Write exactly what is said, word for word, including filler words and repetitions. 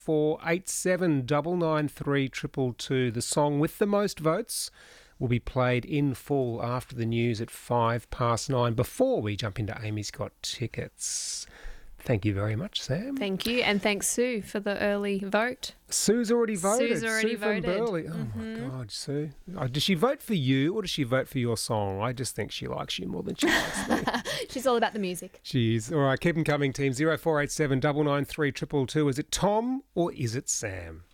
four eight seven nine nine three two two two. The song with the most votes will be played in full after the news at five past nine before we jump into Amy's Got Tickets. Thank you very much, Sam. Thank you, and thanks, Sue, for the early vote. Sue's already voted. Sue's already Sue voted. From Burley. Oh, mm-hmm. my God, Sue. Oh, does she vote for you or does she vote for your song? I just think she likes you more than she likes me. She's all about the music. She is. All right, keep them coming, team. zero four eight seven nine nine three two two two. Is it Tom or is it Sam?